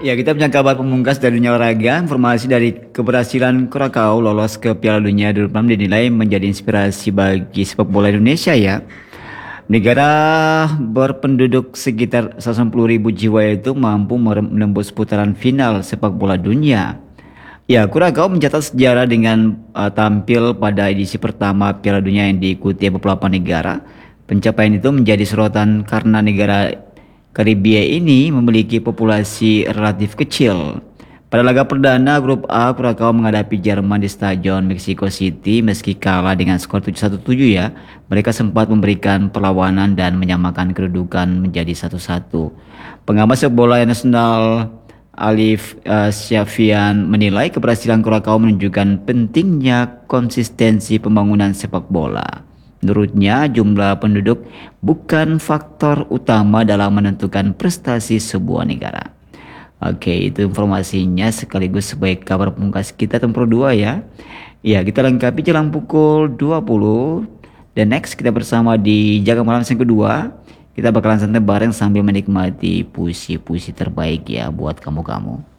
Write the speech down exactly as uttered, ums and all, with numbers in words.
Ya, kita punya kabar pemungkas dari dunia olahraga. Informasi dari keberhasilan Kurakau lolos ke Piala Dunia dua ribu dua puluh enam dinilai menjadi inspirasi bagi sepak bola Indonesia ya. Negara berpenduduk sekitar seratus enam puluh ribu jiwa itu mampu menembus putaran final sepak bola dunia. Ya, Kurakau mencatat sejarah dengan uh, tampil pada edisi pertama Piala Dunia yang diikuti beberapa negara. Pencapaian itu menjadi sorotan karena negara Karibia ini memiliki populasi relatif kecil. Pada laga perdana grup A, Kurakau menghadapi Jerman di Stadion Mexico City. Meski kalah dengan skor tujuh satu tujuh ya, mereka sempat memberikan perlawanan dan menyamakan kedudukan menjadi satu satu. Pengamat sepak bola nasional Alif uh, Syafian menilai keberhasilan Kurakau menunjukkan pentingnya konsistensi pembangunan sepak bola. Menurutnya, jumlah penduduk bukan faktor utama dalam menentukan prestasi sebuah negara. Oke, itu informasinya sekaligus sebagai kabar pemungkas kita tempur dua ya. Ya, kita lengkapi jelang pukul dua puluh. Dan next kita bersama di Jaga Malam yang kedua. Kita bakalan santai bareng sambil menikmati puisi-puisi terbaik ya buat kamu-kamu.